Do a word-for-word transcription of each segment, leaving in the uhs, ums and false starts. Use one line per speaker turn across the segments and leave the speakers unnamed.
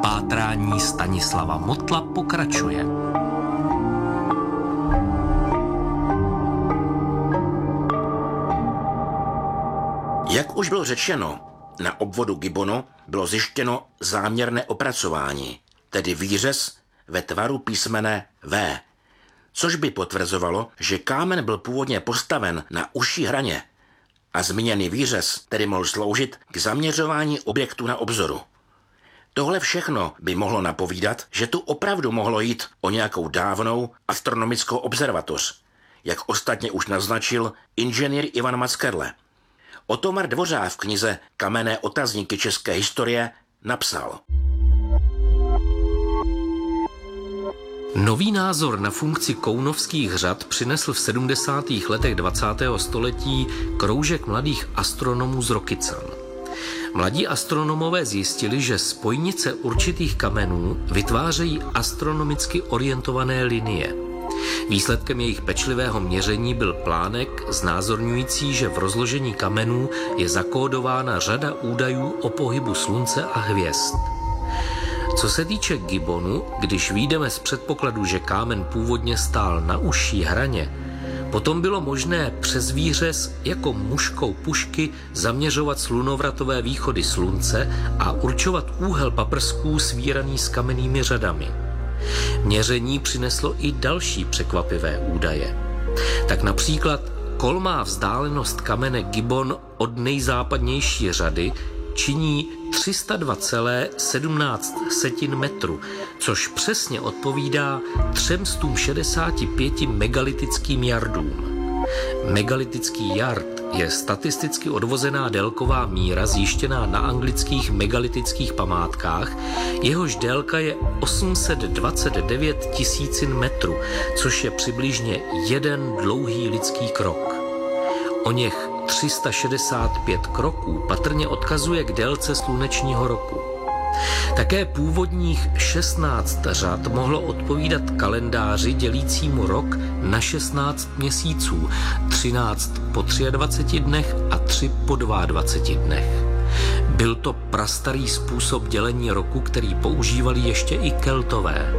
Pátrání Stanislava Motla pokračuje.
Jak už bylo řečeno, na obvodu Gibbonu bylo zjištěno záměrné opracování, tedy výřez ve tvaru písmene V, což by potvrzovalo, že kámen byl původně postaven na užší hraně a zmíněný výřez tedy mohl sloužit k zaměřování objektu na obzoru. Tohle všechno by mohlo napovídat, že tu opravdu mohlo jít o nějakou dávnou astronomickou observatoř, jak ostatně už naznačil inženýr Ivan Mackerle. Otomar Dvořák v knize Kamenné otazníky české historie napsal:
Nový názor na funkci kounovských řad přinesl v sedmdesátých letech dvacátého století kroužek mladých astronomů z Rokycan. Mladí astronomové zjistili, že spojnice určitých kamenů vytvářejí astronomicky orientované linie. Výsledkem jejich pečlivého měření byl plánek znázorňující, že v rozložení kamenů je zakódována řada údajů o pohybu slunce a hvězd. Co se týče Gibbonu, když vyjdeme z předpokladu, že kámen původně stál na užší hraně, potom bylo možné přes výřez jako muškou pušky zaměřovat slunovratové východy slunce a určovat úhel paprsků svíraný s kamennými řadami. Měření přineslo i další překvapivé údaje. Tak například kolmá vzdálenost kamene Gibbon od nejzápadnější řady činí tři sta dva celá sedmnáct metru, což přesně odpovídá tři sta šedesát pět megalitickým jardům. Megalitický jard je statisticky odvozená délková míra zjištěná na anglických megalitických památkách, jehož délka je osm set dvacet devět tisícin metru, což je přibližně jeden dlouhý lidský krok. Oněch tři sta šedesát pět kroků patrně odkazuje k délce slunečního roku. Také původních šestnáct řad mohlo odpovídat kalendáři dělícímu rok na šestnáct měsíců, třináct po dvaceti třech dnech a tři po dvaceti dvou dnech. Byl to prastarý způsob dělení roku, který používali ještě i Keltové.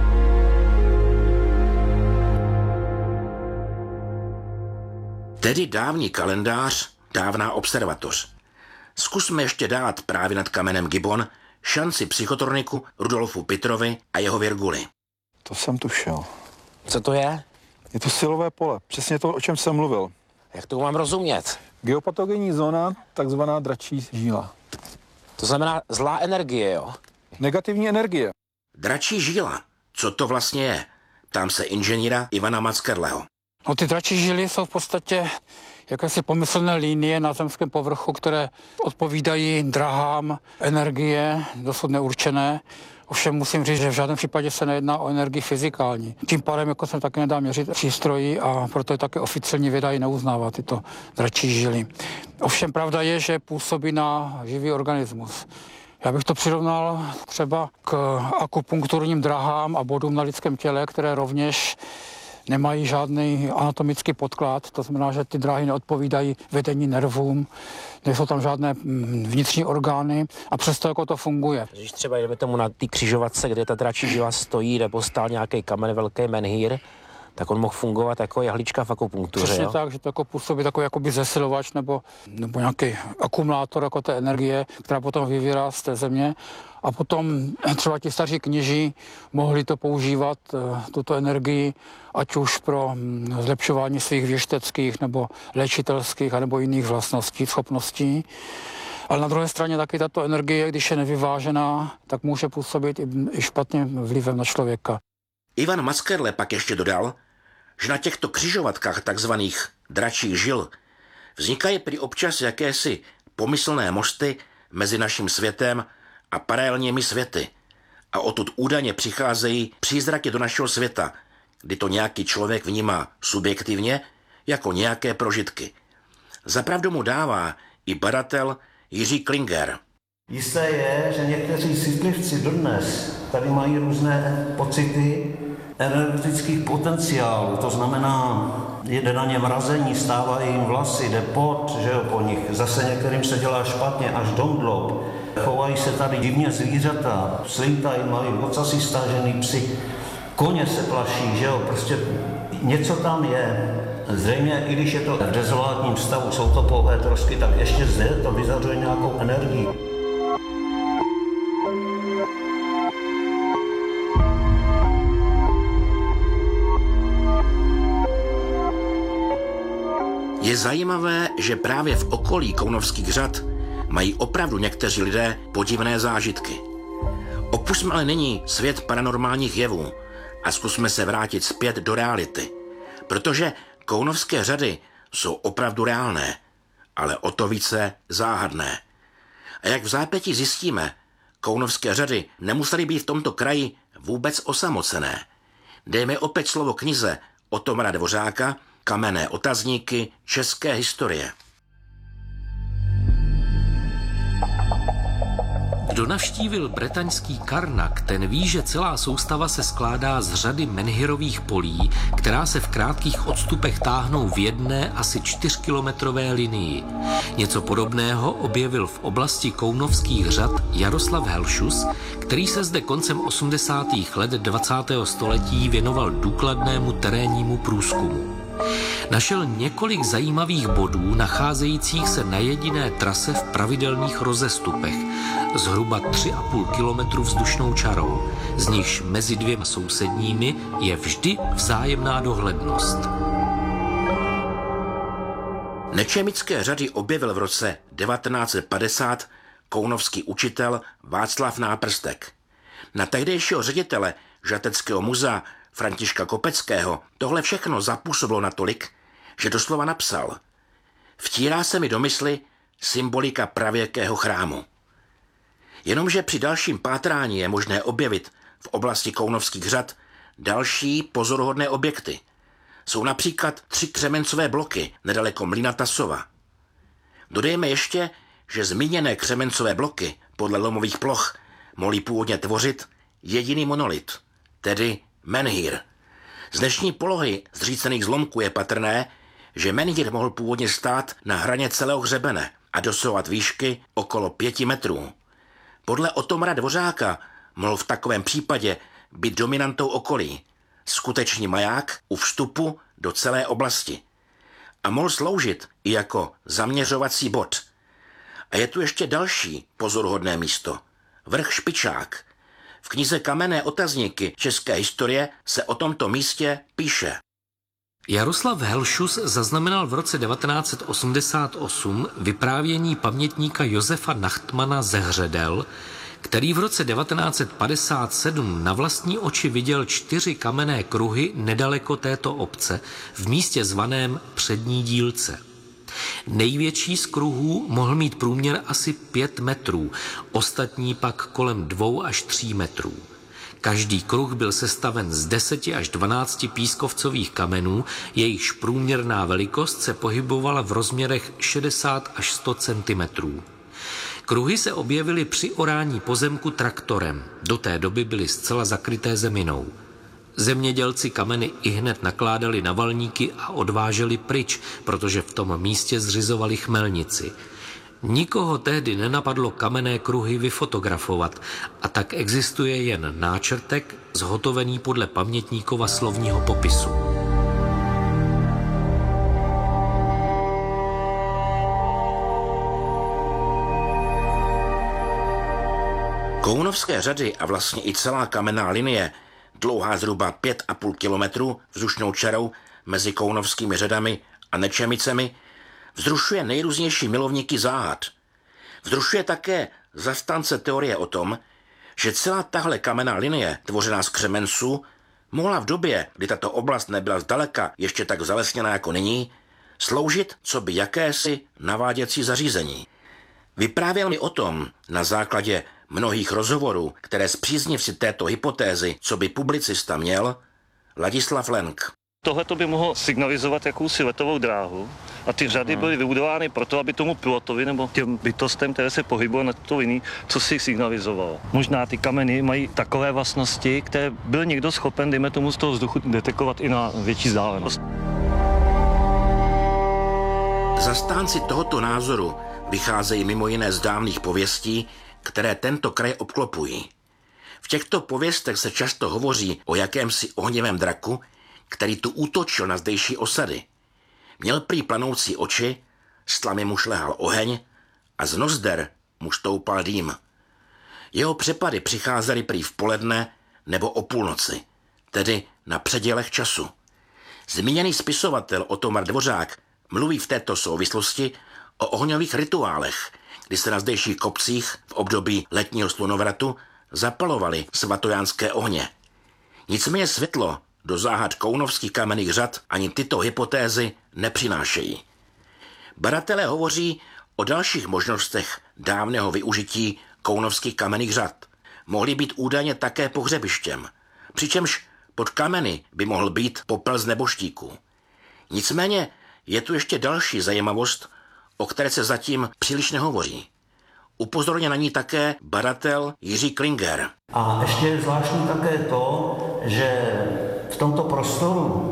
Tedy dávný kalendář, dávná observatoř. Zkusme ještě dát právě nad kamenem Gibbon šanci psychotroniku Rudolfu Pitrovi a jeho Virguli.
To jsem tušil.
Co to je?
Je to silové pole, přesně to, o čem jsem mluvil.
Jak to mám rozumět?
Geopatogenní zóna, takzvaná dračí žíla.
To znamená zlá energie, jo?
Negativní energie.
Dračí žíla, co to vlastně je? Ptám se inženýra Ivana Mackerleho.
No, ty dračí žily jsou v podstatě jakési pomyslné linie na zemském povrchu, které odpovídají drahám energie, dosud neurčené. Ovšem musím říct, že v žádném případě se nejedná o energii fyzikální. Tím pádem jako se taky nedá měřit přístroji a proto je také oficiální věda i neuznává tyto dračí žily. Ovšem pravda je, že působí na živý organismus. Já bych to přirovnal třeba k akupunkturním drahám a bodům na lidském těle, které rovněž nemají žádný anatomický podklad, to znamená, že ty dráhy neodpovídají vedení nervům, nejsou tam žádné vnitřní orgány a přesto jako to funguje.
Když třeba jdeme tomu na té křižovatce, kde ta dračí žila stojí, nebo stál nějaký kamen, velký menhír, tak on mohl fungovat jako jehlička v akupunktuře.
Přesně
jo?
tak, že to jako působí takový jakoby zesilovač nebo, nebo nějaký akumulátor jako té energie, která potom vyvírá z té země. A potom třeba ti staří kněží mohli to používat, tuto energii, ať už pro zlepšování svých věšteckých nebo léčitelských a nebo jiných vlastností, schopností. Ale na druhé straně taky tato energie, když je nevyvážená, tak může působit i špatným vlivem na člověka.
Ivan Mackerle pak ještě dodal, že na těchto křižovatkách takzvaných dračích žil vznikají prý občas jakési pomyslné mosty mezi naším světem a paralelními světy a odtud údajně přicházejí přízraky do našeho světa, kdy to nějaký člověk vnímá subjektivně jako nějaké prožitky. Zapravdu mu dává i badatel Jiří Klinger.
Jisté je, že někteří citlivci dodnes tady mají různé pocity energetických potenciálů, to znamená, jde na ně mrazení, stávají jim vlasy, jde pot, že jo, po nich. Zase některým se dělá špatně, až domdlob. Chovají se tady divně zvířata, slintají, mají ocasy stažený psy, koně se plaší, že jo, prostě něco tam je. Zřejmě, i když je to v dezolátním stavu, jsou to pouhé trosky, tak ještě zde to vyzařuje nějakou energii.
Je zajímavé, že právě v okolí Kounovských Řad mají opravdu někteří lidé podivné zážitky. Opusťme ale nyní svět paranormálních jevů a zkusme se vrátit zpět do reality, protože Kounovské Řady jsou opravdu reálné, ale o to více záhadné. A jak v zápětí zjistíme, Kounovské Řady nemusely být v tomto kraji vůbec osamocené. Dejme opět slovo knize Otomara Dvořáka Kamenné otazníky české historie.
Kdo navštívil bretaňský Karnak, ten ví, že celá soustava se skládá z řady menhirových polí, která se v krátkých odstupech táhnou v jedné asi čtyřkilometrové linii. Něco podobného objevil v oblasti Kounovských Řad Jaroslav Helšus, který se zde koncem osmdesátých let dvacátého století věnoval důkladnému terénnímu průzkumu. Našel několik zajímavých bodů nacházejících se na jediné trase v pravidelných rozestupech, zhruba tři a půl kilometru vzdušnou čarou, z nichž mezi dvěma sousedními je vždy vzájemná dohlednost.
Nečemické Řady objevil v roce devatenáct set padesát kounovský učitel Václav Náprstek. Na tehdejšího ředitele Žateckého muzea Františka Kopeckého tohle všechno zapůsobilo natolik, že doslova napsal: vtírá se mi do mysli symbolika pravěkého chrámu. Jenomže při dalším pátrání je možné objevit v oblasti Kounovských Řad další pozoruhodné objekty. Jsou například tři křemencové bloky nedaleko mlýna Tasova. Dodejme ještě, že zmíněné křemencové bloky podle lomových ploch mohly původně tvořit jediný monolit, tedy menhír. Z dnešní polohy zřícených zlomků je patrné, že menhír mohl původně stát na hraně celého hřebene a dosahovat výšky okolo pěti metrů. Podle Otomara Dvořáka mohl v takovém případě být dominantou okolí, skutečný maják u vstupu do celé oblasti. A mohl sloužit i jako zaměřovací bod. A je tu ještě další pozoruhodné místo. Vrch Špičák. V knize Kamenné otazníky české historie se o tomto místě píše.
Jaroslav Helšus zaznamenal v roce devatenáct set osmdesát osm vyprávění pamětníka Josefa Nachtmana ze Hředel, který v roce devatenáct set padesát sedm na vlastní oči viděl čtyři kamenné kruhy nedaleko této obce v místě zvaném Přední Dílce. Největší z kruhů mohl mít průměr asi pět metrů, ostatní pak kolem dvou až tří metrů. Každý kruh byl sestaven z deseti až dvanácti pískovcových kamenů, jejichž průměrná velikost se pohybovala v rozměrech šedesát až sto centimetrů. Kruhy se objevily při orání pozemku traktorem, do té doby byly zcela zakryté zeminou. Zemědělci kameny ihned nakládali na valníky a odváželi pryč, protože v tom místě zřizovali chmelnici. Nikoho tehdy nenapadlo kamenné kruhy vyfotografovat a tak existuje jen náčrtek zhotovený podle pamětníkova slovního popisu.
Kounovské Řady a vlastně i celá kamenná linie, dlouhá zhruba pět a půl kilometru vzdušnou čarou mezi Kounovskými Řadami a Nečemicemi, vzrušuje nejrůznější milovníky záhad. Vzrušuje také zastánce teorie o tom, že celá tahle kamenná linie, tvořená z křemenců, mohla v době, kdy tato oblast nebyla zdaleka ještě tak zalesněná jako nyní, sloužit coby jakési naváděcí zařízení. Vyprávěl mi o tom na základě mnohých rozhovorů, které spříznivci této hypotézy coby publicista měl, Ladislav Lenk.
Tohle by mohlo signalizovat jakousi letovou dráhu a ty řady byly vybudovány proto, aby tomu pilotovi nebo těm bytostem, které se pohybují na tuto linii, co si signalizovalo. Možná ty kameny mají takové vlastnosti, které byl někdo schopen, dejme tomu, z toho vzduchu detekovat i na větší vzdálenost.
Zastánci tohoto názoru vycházejí mimo jiné z dávných pověstí, které tento kraj obklopují. V těchto pověstech se často hovoří o jakémsi ohnivém draku, který tu útočil na zdejší osady. Měl prý planoucí oči, z tlamy mu šlehal oheň a z nozder mu štoupal dým. Jeho přepady přicházely prý v poledne nebo o půlnoci, tedy na předělech času. Zmíněný spisovatel Otomar Dvořák mluví v této souvislosti o ohňových rituálech, kdy se na zdejších kopcích v období letního slunovratu zapalovaly svatojánské ohně. Nicméně světlo do záhad kounovských kamenných řad ani tyto hypotézy nepřinášejí. Badatelé hovoří o dalších možnostech dávného využití kounovských kamenných řad. Mohly být údajně také pohřebištěm, přičemž pod kameny by mohl být popel z neboštíků. Nicméně je tu ještě další zajímavost, o které se zatím příliš nehovoří. Upozorně na ní také badatel Jiří Klinger.
A ještě je zvláštní také to, že v tomto prostoru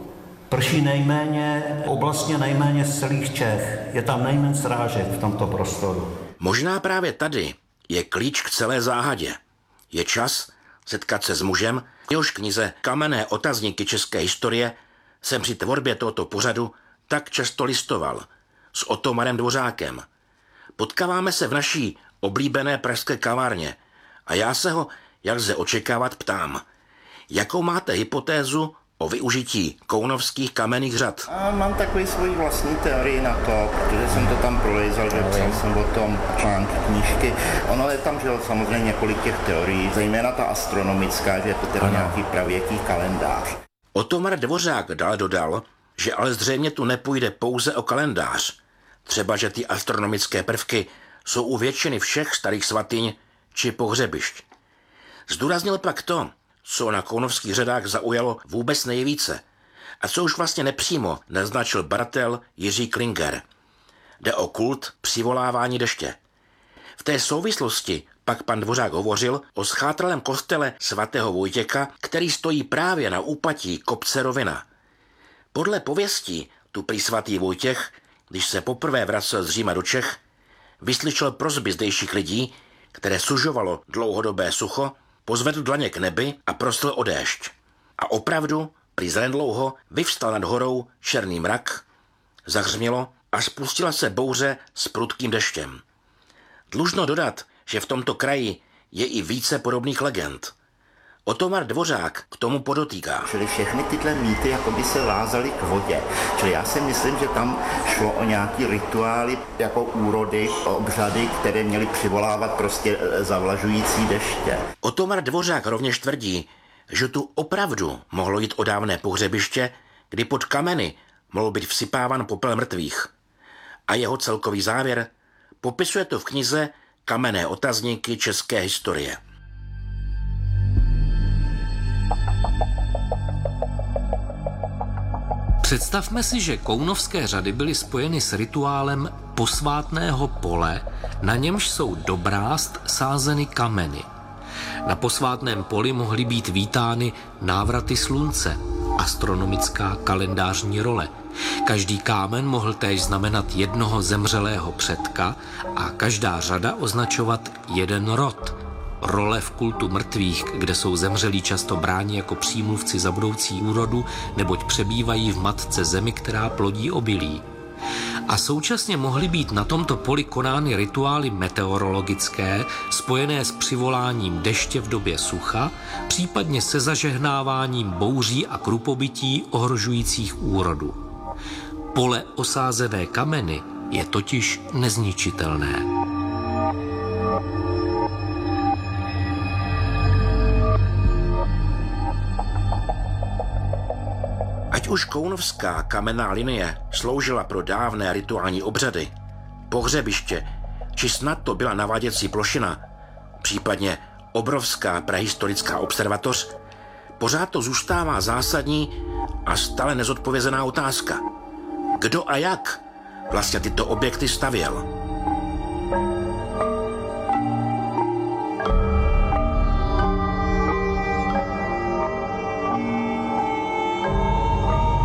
prší nejméně, oblastně nejméně z celých Čech. Je tam nejméně srážek v tomto prostoru.
Možná právě tady je klíč k celé záhadě. Je čas setkat se s mužem, jehož knize Kamenné otazníky české historie jsem při tvorbě tohoto pořadu tak často listoval, s Otomarem Dvořákem. Potkáváme se v naší oblíbené pražské kavárně a já se ho, jak lze očekávat, ptám. Jakou máte hypotézu o využití kounovských kamenných řad?
A mám takový svoji vlastní teorii na to, protože jsem to tam prolejzal, že psal jsem o tom články, knížky. Ono je tam, že samozřejmě několik těch teorií, zejména ta astronomická, že je to teda nějaký pravěký kalendář.
Otomar Dvořák dále dodal, že ale zřejmě tu nepůjde pouze o kalendář. Třeba, že ty astronomické prvky jsou u většiny všech starých svatyň či pohřebišť. Zdůraznil pak to, co na kounovských řadách zaujalo vůbec nejvíce a co už vlastně nepřímo naznačil badatel Jiří Klinger. Jde o kult přivolávání deště. V té souvislosti pak pan Dvořák hovořil o schátralém kostele svatého Vojtěcha, který stojí právě na úpatí kopce Rovina. Podle pověstí tu prý svatý Vojtěch, když se poprvé vracel z Říma do Čech, vyslyšel prosby zdejších lidí, které sužovalo dlouhodobé sucho, pozvedl dlaně k nebi a prosil o déšť. A opravdu, prý zanedlouho, vyvstal nad horou černý mrak, zahřmělo a spustila se bouře s prudkým deštěm. Dlužno dodat, že v tomto kraji je i více podobných legend. Otomar Dvořák k tomu podotýká.
Čili všechny tyhle mýty jako by se vázaly k vodě. Čili já si myslím, že tam šlo o nějaký rituály jako úrody, obřady, které měly přivolávat prostě zavlažující deště.
Otomar Dvořák rovněž tvrdí, že tu opravdu mohlo jít o dávné pohřebiště, kdy pod kameny mohl být vsypávan popel mrtvých. A jeho celkový závěr popisuje to v knize Kamenné otazníky české historie.
Představme si, že kounovské řady byly spojeny s rituálem posvátného pole, na němž jsou do brázd sázeny kameny. Na posvátném poli mohly být vítány návraty slunce, astronomická kalendářní role. Každý kámen mohl též znamenat jednoho zemřelého předka a každá řada označovat jeden rod. Role v kultu mrtvých, kde jsou zemřelí často bráni jako přímluvci za budoucí úrodu, neboť přebývají v matce zemi, která plodí obilí. A současně mohly být na tomto poli konány rituály meteorologické, spojené s přivoláním deště v době sucha, případně se zažehnáváním bouří a krupobytí ohrožujících úrodu. Pole osázené kameny je totiž nezničitelné.
Ať už kounovská kamenná linie sloužila pro dávné rituální obřady, pohřebiště, či snad to byla naváděcí plošina, případně obrovská prehistorická observatoř, pořád to zůstává zásadní a stále nezodpovězená otázka. Kdo a jak vlastně tyto objekty stavěl?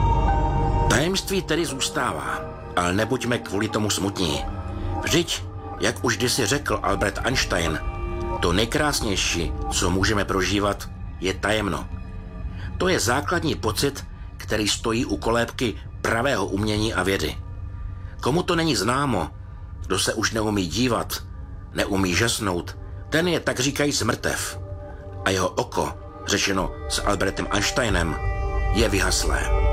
Tajemství tedy zůstává, ale nebuďme kvůli tomu smutní. Vždyť Jak už kdysi řekl Albert Einstein, to nejkrásnější, co můžeme prožívat, je tajemno. To je základní pocit, který stojí u kolébky pravého umění a vědy. Komu to není známo, kdo se už neumí dívat, neumí žasnout, ten je tak říkajíc mrtev. A jeho oko, řečeno s Albertem Einsteinem, je vyhaslé.